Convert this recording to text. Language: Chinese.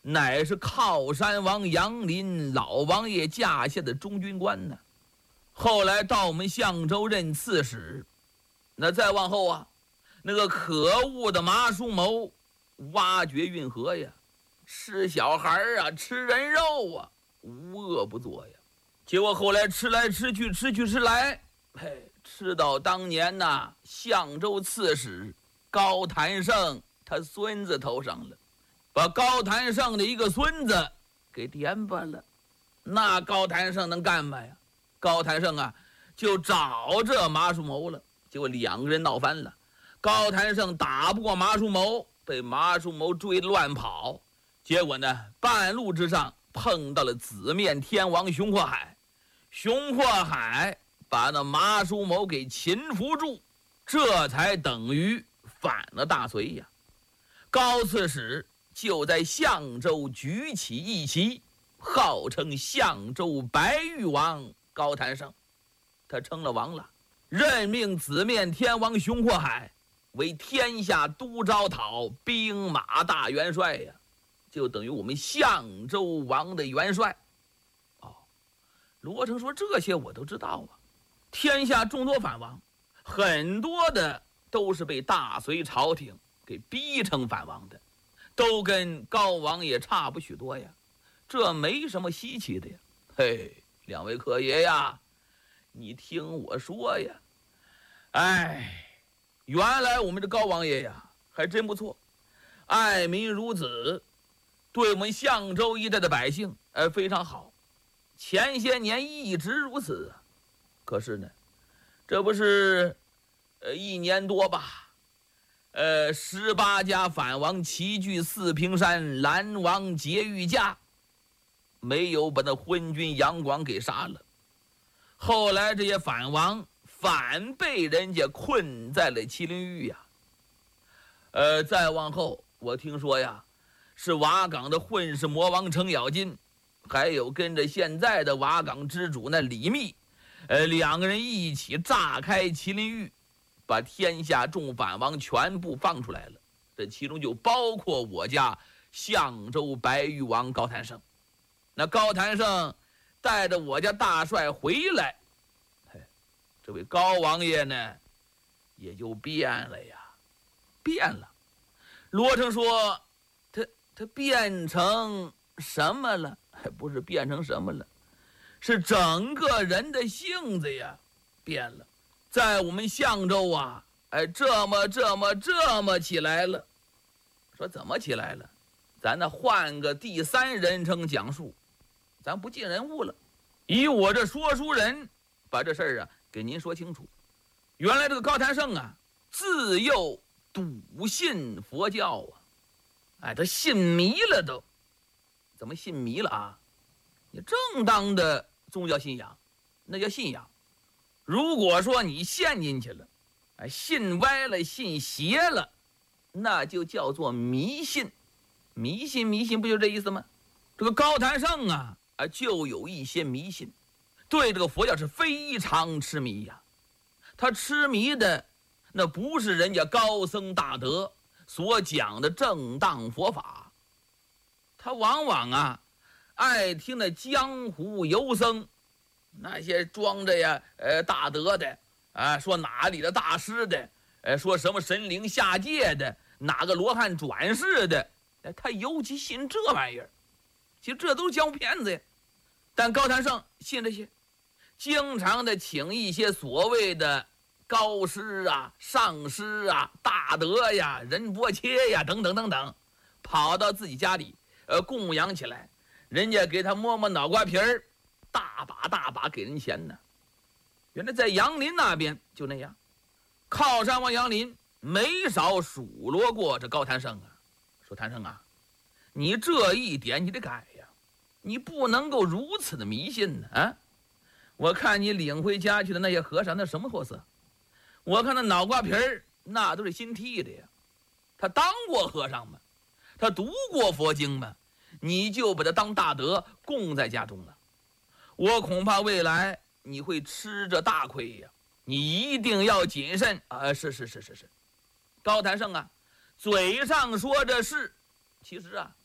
乃是靠山王杨林老王爷驾下的中军官呢。后来到我们相州任刺史，那再往后啊，那个可恶的麻叔谋挖掘运河呀，吃小孩啊，吃人肉啊，无恶不作呀。结果后来吃来吃去，吃来，吃到当年呐，相州刺史高谭胜他孙子头上了，把高谭胜的一个孙子给颠巴了。那高谭胜能干嘛呀？高谭胜啊，就找这麻叔谋了。结果两个人闹翻了，高谭胜打不过麻叔谋，被麻叔谋追乱跑。结果呢，半路之上碰到了紫面天王熊阔海，熊阔海把那麻叔谋给擒服住，这才等于反了大隋呀。高刺史就在相州举起义旗，号称相州白玉王高谭胜，他称了王了，任命紫面天王熊阔海为天下都招讨兵马大元帅呀，就等于我们相州王的元帅。罗成说这些我都知道啊，天下众多反王，很多的都是被大隋朝廷给逼成反王的，都跟高王爷差不许多呀，这没什么稀奇的呀。嘿，两位客爷呀，你听我说呀，原来我们这高王爷呀还真不错，爱民如子，对我们相州一带的百姓非常好，前些年一直如此啊。可是呢，这不是1年多吧，18家反王齐聚四平山，拦王劫御驾，没有把那昏君杨广给杀了。后来这些反王反被人家困在了麒麟峪呀。再往后我听说呀，是瓦岗的混世魔王程咬金，还有跟着现在的瓦岗之主那李密，两个人一起炸开麒麟峪，把天下众反王全部放出来了，这其中就包括我家相州白玉王高谭胜。那高谭胜带着我家大帅回来，这位高王爷呢也就变了呀，变了。罗成说他变成什么了？不是变成什么了，是整个人的性子呀变了。在我们相州啊，这么起来了。说怎么起来了？咱那换个第三人称讲述，咱不进人物了，以我这说书人把这事儿啊给您说清楚。原来这个高谭胜啊，自幼笃信佛教啊，他信迷了都。怎么信迷了啊？你正当的宗教信仰，那叫信仰。如果说你陷进去了，信歪了，信邪了，那就叫做迷信。迷信不就这意思吗？这个高谭胜啊，就有一些迷信，对这个佛教是非常痴迷呀。他痴迷的那不是人家高僧大德所讲的正当佛法，他往往啊爱听那江湖游僧，那些装着呀大德的说哪里的大师的，说什么神灵下界的，哪个罗汉转世的，他尤其信这玩意儿。其实这都是江湖骗子呀。但高谭胜信这些，经常的请一些所谓的高师啊、上师啊、大德呀、仁波切呀等等，跑到自己家里供养起来，人家给他摸摸脑瓜皮儿，大把给人钱呢。原来在杨林那边就那样，靠山王杨林没少数落过这高谭胜啊，说谭胜啊，你这一点你得改呀，你不能够如此的迷信呢啊！我看你领回家去的那些和尚那什么货色，我看那脑瓜皮儿那都是新剃的呀。他当过和尚吗？他读过佛经吗？你就把他当大德供在家中了，我恐怕未来你会吃着大亏呀。你一定要谨慎啊！是。高谭胜啊，嘴上说着是，其实啊